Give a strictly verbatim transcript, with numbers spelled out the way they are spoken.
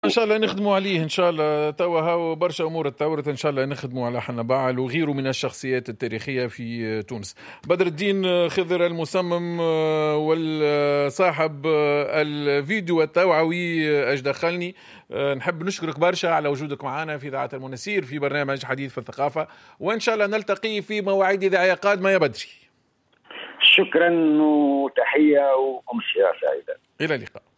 ان شاء الله نخدموا عليه ان شاء الله. توا هاو برشا امور تطورت ان شاء الله نخدموا على حنا باعل وغيره من الشخصيات التاريخيه في تونس. بدر الدين خضر المصمم والصاحب الفيديو التوعوي اش دخلني، نحب نشكرك برشا على وجودك معنا في اذاعه المنسير في برنامج حديث في الثقافه، وان شاء الله نلتقي في مواعيد اذاعيه قادمه يا بدري. شكرا وتحيه وامسيه سعيده. الى اللقاء.